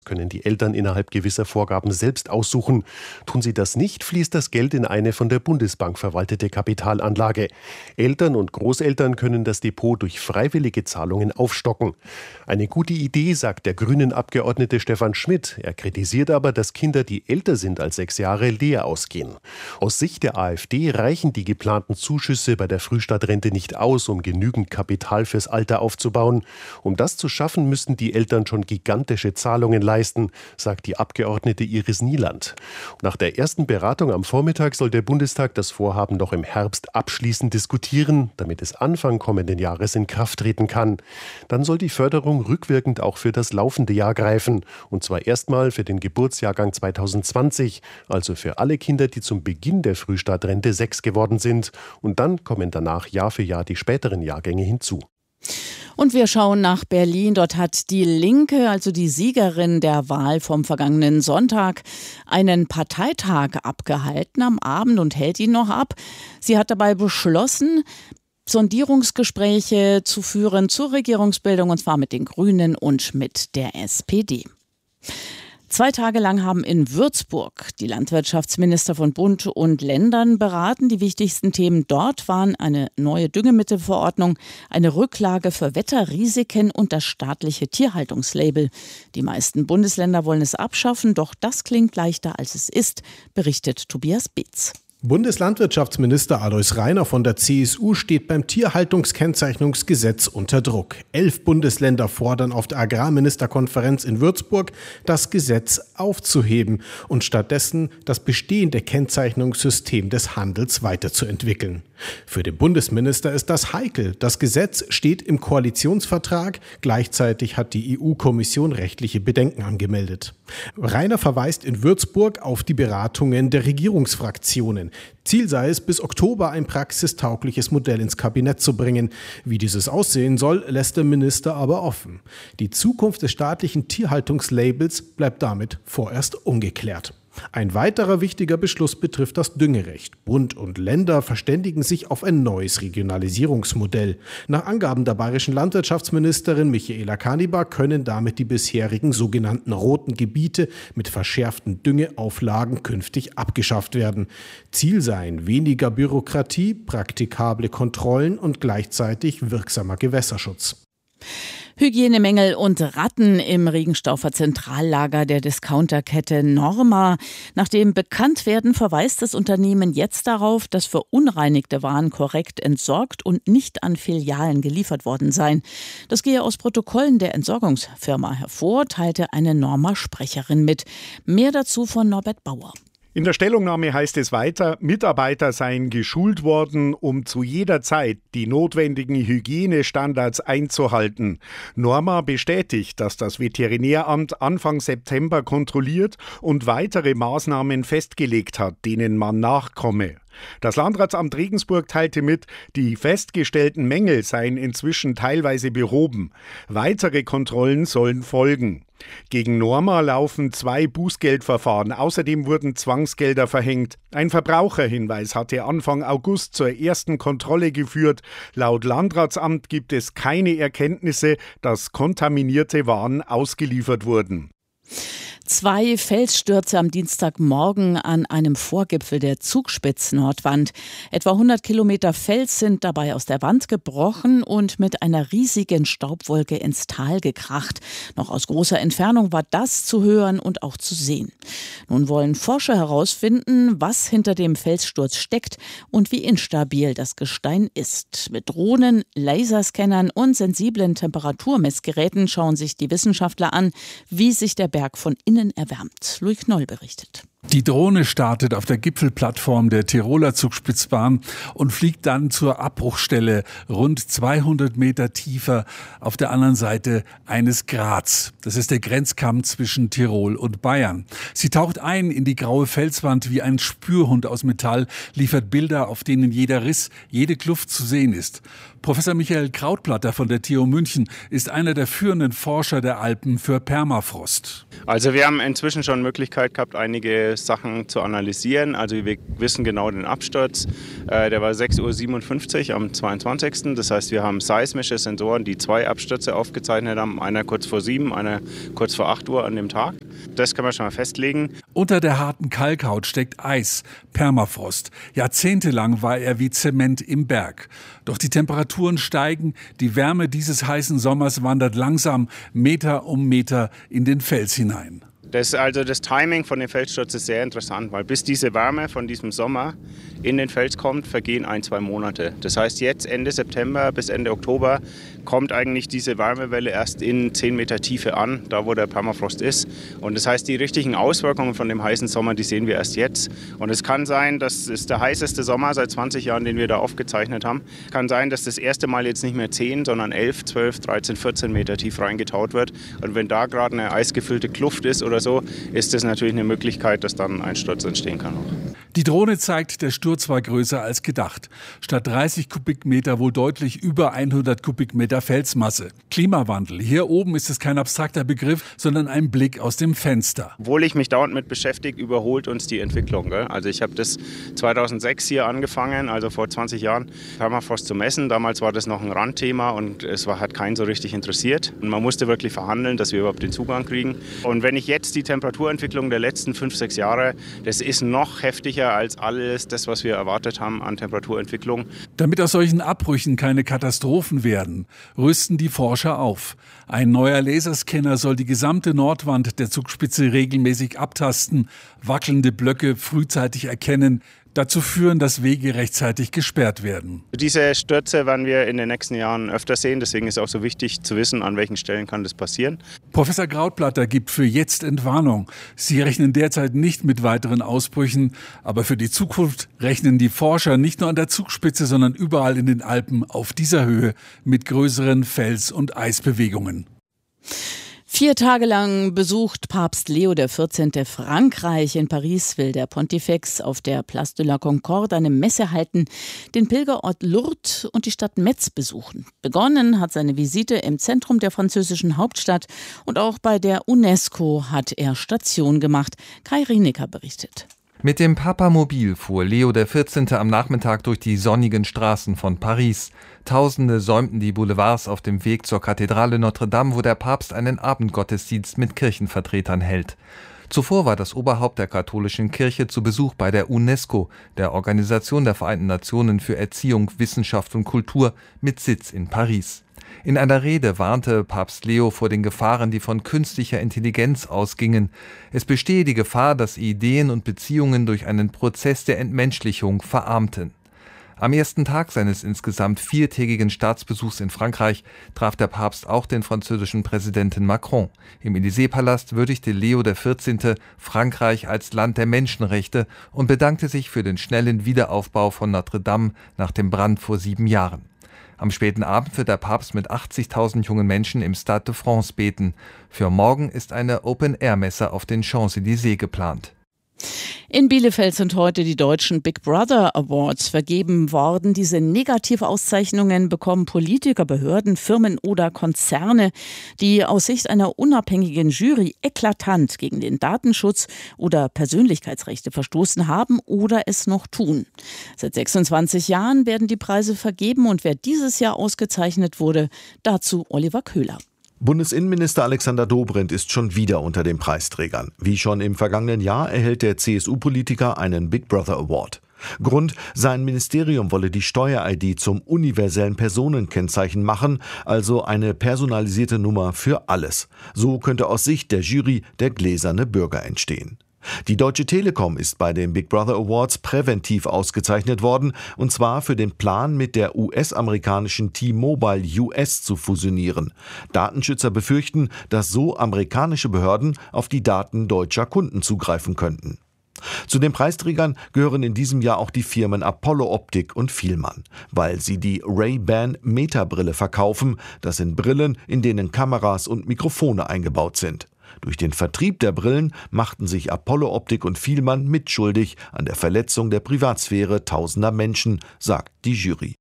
Können die Eltern innerhalb gewisser Vorgaben selbst aussuchen. Tun sie das nicht, fließt das Geld in eine von der Bundesbank verwaltete Kapitalanlage. Eltern und Großeltern können das Depot durch freiwillige Zahlungen aufstocken. Eine gute Idee, sagt der Grünen-Abgeordnete Stefan Schmidt. Er kritisiert aber, dass Kinder, die älter sind als 6 Jahre, leer ausgehen. Aus Sicht der AfD reichen die geplanten Zuschüsse bei der Frühstadtrente nicht aus, um genügend Kapital fürs Alter aufzubauen. Um das zu schaffen, müssten die Eltern schon gigantische Zahlungen leisten, sagt die Abgeordnete Iris Nieland. Nach der ersten Beratung am Vormittag soll der Bundestag das Vorhaben noch im Herbst abschließend diskutieren, damit es Anfang kommenden Jahres in Kraft treten kann. Dann soll die Förderung rückwirkend auch für das laufende Jahr greifen, und zwar erstmal für den Geburtsjahrgang 2020, also für alle Kinder, die zum Beginn der Frühstadtrente 6 geworden sind, und dann kommen danach Jahr für Jahr die späteren Jahrgänge hinzu. Und wir schauen nach Berlin. Dort hat die Linke, also die Siegerin der Wahl vom vergangenen Sonntag, einen Parteitag abgehalten am Abend und hält ihn noch ab. Sie hat dabei beschlossen, Sondierungsgespräche zu führen zur Regierungsbildung, und zwar mit den Grünen und mit der SPD. 2 Tage lang haben in Würzburg die Landwirtschaftsminister von Bund und Ländern beraten. Die wichtigsten Themen dort waren eine neue Düngemittelverordnung, eine Rücklage für Wetterrisiken und das staatliche Tierhaltungslabel. Die meisten Bundesländer wollen es abschaffen, doch das klingt leichter als es ist, berichtet Tobias Beetz. Bundeslandwirtschaftsminister Alois Rainer von der CSU steht beim Tierhaltungskennzeichnungsgesetz unter Druck. 11 Bundesländer fordern auf der Agrarministerkonferenz in Würzburg, das Gesetz aufzuheben und stattdessen das bestehende Kennzeichnungssystem des Handels weiterzuentwickeln. Für den Bundesminister ist das heikel. Das Gesetz steht im Koalitionsvertrag. Gleichzeitig hat die EU-Kommission rechtliche Bedenken angemeldet. Rainer verweist in Würzburg auf die Beratungen der Regierungsfraktionen. Ziel sei es, bis Oktober ein praxistaugliches Modell ins Kabinett zu bringen. Wie dieses aussehen soll, lässt der Minister aber offen. Die Zukunft des staatlichen Tierhaltungslabels bleibt damit vorerst ungeklärt. Ein weiterer wichtiger Beschluss betrifft das Düngerecht. Bund und Länder verständigen sich auf ein neues Regionalisierungsmodell. Nach Angaben der bayerischen Landwirtschaftsministerin Michaela Kanibar können damit die bisherigen sogenannten roten Gebiete mit verschärften Düngeauflagen künftig abgeschafft werden. Ziel seien weniger Bürokratie, praktikable Kontrollen und gleichzeitig wirksamer Gewässerschutz. Hygienemängel und Ratten im Regenstaufer Zentrallager der Discounterkette Norma. Nachdem bekannt werden, verweist das Unternehmen jetzt darauf, dass verunreinigte Waren korrekt entsorgt und nicht an Filialen geliefert worden seien. Das gehe aus Protokollen der Entsorgungsfirma hervor, teilte eine Norma-Sprecherin mit. Mehr dazu von Norbert Bauer. In der Stellungnahme heißt es weiter, Mitarbeiter seien geschult worden, um zu jeder Zeit die notwendigen Hygienestandards einzuhalten. Norma bestätigt, dass das Veterinäramt Anfang September kontrolliert und weitere Maßnahmen festgelegt hat, denen man nachkomme. Das Landratsamt Regensburg teilte mit, die festgestellten Mängel seien inzwischen teilweise behoben. Weitere Kontrollen sollen folgen. Gegen Norma laufen 2 Bußgeldverfahren. Außerdem wurden Zwangsgelder verhängt. Ein Verbraucherhinweis hatte Anfang August zur ersten Kontrolle geführt. Laut Landratsamt gibt es keine Erkenntnisse, dass kontaminierte Waren ausgeliefert wurden. 2 Felsstürze am Dienstagmorgen an einem Vorgipfel der Zugspitz-Nordwand. Etwa 100 Kilometer Fels sind dabei aus der Wand gebrochen und mit einer riesigen Staubwolke ins Tal gekracht. Noch aus großer Entfernung war das zu hören und auch zu sehen. Nun wollen Forscher herausfinden, was hinter dem Felssturz steckt und wie instabil das Gestein ist. Mit Drohnen, Laserscannern und sensiblen Temperaturmessgeräten schauen sich die Wissenschaftler an, wie sich der Berg von innen erwärmt. Louis Knoll berichtet. Die Drohne startet auf der Gipfelplattform der Tiroler Zugspitzbahn und fliegt dann zur Abbruchstelle rund 200 Meter tiefer auf der anderen Seite eines Grats. Das ist der Grenzkamm zwischen Tirol und Bayern. Sie taucht ein in die graue Felswand wie ein Spürhund aus Metall, liefert Bilder, auf denen jeder Riss, jede Kluft zu sehen ist. Professor Michael Krautplatter von der TU München ist einer der führenden Forscher der Alpen für Permafrost. Also wir haben inzwischen schon Möglichkeit gehabt, einige alle Sachen zu analysieren. Also wir wissen genau den Absturz. Der war 6:57 Uhr am 22. Das heißt, wir haben seismische Sensoren, die 2 Abstürze aufgezeichnet haben. Einer kurz vor 7, einer kurz vor 8 Uhr an dem Tag. Das kann man schon mal festlegen. Unter der harten Kalkhaut steckt Eis, Permafrost. Jahrzehntelang war er wie Zement im Berg. Doch die Temperaturen steigen, die Wärme dieses heißen Sommers wandert langsam Meter um Meter in den Fels hinein. Das Timing von dem Felssturz ist sehr interessant, weil bis diese Wärme von diesem Sommer in den Fels kommt, vergehen 1-2 Monate. Das heißt, jetzt Ende September bis Ende Oktober kommt eigentlich diese Wärmewelle erst in 10 Meter Tiefe an, da wo der Permafrost ist. Und das heißt, die richtigen Auswirkungen von dem heißen Sommer, die sehen wir erst jetzt. Und es kann sein, das ist der heißeste Sommer seit 20 Jahren, den wir da aufgezeichnet haben. Kann sein, dass das erste Mal jetzt nicht mehr 10, sondern 11, 12, 13, 14 Meter tief reingetaut wird. Und wenn da gerade eine eisgefüllte Kluft ist oder so, ist das natürlich eine Möglichkeit, dass dann ein Sturz entstehen kann auch. Die Drohne zeigt, der Sturz war größer als gedacht. Statt 30 Kubikmeter wohl deutlich über 100 Kubikmeter Felsmasse. Klimawandel. Hier oben ist es kein abstrakter Begriff, sondern ein Blick aus dem Fenster. Obwohl ich mich dauernd mit beschäftige, überholt uns die Entwicklung. Gell? Also ich habe das 2006 hier angefangen, also vor 20 Jahren, Permafrost zu messen. Damals war das noch ein Randthema und hat keinen so richtig interessiert. Und man musste wirklich verhandeln, dass wir überhaupt den Zugang kriegen. Und wenn ich jetzt die Temperaturentwicklung der letzten 5-6 Jahre, das ist noch heftiger als alles das, was wir erwartet haben an Temperaturentwicklung. Damit aus solchen Abbrüchen keine Katastrophen werden, rüsten die Forscher auf. Ein neuer Laserscanner soll die gesamte Nordwand der Zugspitze regelmäßig abtasten, wackelnde Blöcke frühzeitig erkennen, dazu führen, dass Wege rechtzeitig gesperrt werden. Diese Stürze werden wir in den nächsten Jahren öfter sehen. Deswegen ist auch so wichtig zu wissen, an welchen Stellen kann das passieren. Professor Krautblatter gibt für jetzt Entwarnung. Sie rechnen derzeit nicht mit weiteren Ausbrüchen. Aber für die Zukunft rechnen die Forscher nicht nur an der Zugspitze, sondern überall in den Alpen auf dieser Höhe mit größeren Fels- und Eisbewegungen. 4 Tage lang besucht Papst Leo XIV. Frankreich. In Paris will der Pontifex auf der Place de la Concorde eine Messe halten, den Pilgerort Lourdes und die Stadt Metz besuchen. Begonnen hat seine Visite im Zentrum der französischen Hauptstadt und auch bei der UNESCO hat er Station gemacht. Kai Rienecker berichtet. Mit dem Papamobil fuhr Leo XIV. Am Nachmittag durch die sonnigen Straßen von Paris. Tausende säumten die Boulevards auf dem Weg zur Kathedrale Notre-Dame, wo der Papst einen Abendgottesdienst mit Kirchenvertretern hält. Zuvor war das Oberhaupt der katholischen Kirche zu Besuch bei der UNESCO, der Organisation der Vereinten Nationen für Erziehung, Wissenschaft und Kultur, mit Sitz in Paris. In einer Rede warnte Papst Leo vor den Gefahren, die von künstlicher Intelligenz ausgingen. Es bestehe die Gefahr, dass Ideen und Beziehungen durch einen Prozess der Entmenschlichung verarmten. Am ersten Tag seines insgesamt 4-tägigen Staatsbesuchs in Frankreich traf der Papst auch den französischen Präsidenten Macron. Im Élysée-Palast würdigte Leo XIV. Frankreich als Land der Menschenrechte und bedankte sich für den schnellen Wiederaufbau von Notre-Dame nach dem Brand vor 7 Jahren. Am späten Abend wird der Papst mit 80.000 jungen Menschen im Stade de France beten. Für morgen ist eine Open-Air-Messe auf den Champs-Élysées geplant. In Bielefeld sind heute die deutschen Big Brother Awards vergeben worden. Diese Negativauszeichnungen bekommen Politiker, Behörden, Firmen oder Konzerne, die aus Sicht einer unabhängigen Jury eklatant gegen den Datenschutz oder Persönlichkeitsrechte verstoßen haben oder es noch tun. Seit 26 Jahren werden die Preise vergeben und wer dieses Jahr ausgezeichnet wurde, dazu Oliver Köhler. Bundesinnenminister Alexander Dobrindt ist schon wieder unter den Preisträgern. Wie schon im vergangenen Jahr erhält der CSU-Politiker einen Big Brother Award. Grund: Sein Ministerium wolle die Steuer-ID zum universellen Personenkennzeichen machen, also eine personalisierte Nummer für alles. So könnte aus Sicht der Jury der gläserne Bürger entstehen. Die Deutsche Telekom ist bei den Big Brother Awards präventiv ausgezeichnet worden, und zwar für den Plan, mit der US-amerikanischen T-Mobile US zu fusionieren. Datenschützer befürchten, dass so amerikanische Behörden auf die Daten deutscher Kunden zugreifen könnten. Zu den Preisträgern gehören in diesem Jahr auch die Firmen Apollo Optik und Vielmann, weil sie die Ray-Ban Meta-Brille verkaufen. Das sind Brillen, in denen Kameras und Mikrofone eingebaut sind. Durch den Vertrieb der Brillen machten sich Apollo Optik und Vielmann mitschuldig an der Verletzung der Privatsphäre tausender Menschen, sagt die Jury.